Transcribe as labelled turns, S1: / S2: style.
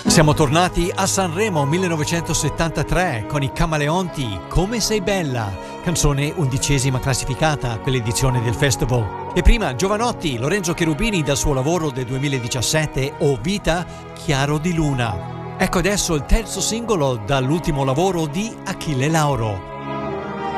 S1: Siamo tornati a Sanremo 1973 con i Camaleonti, Come sei bella, canzone 11ª classificata a quell'edizione del festival. E prima Giovanotti, Lorenzo Cherubini dal suo lavoro del 2017, O Vita, Chiaro di Luna. Ecco adesso il terzo singolo dall'ultimo lavoro di Achille Lauro,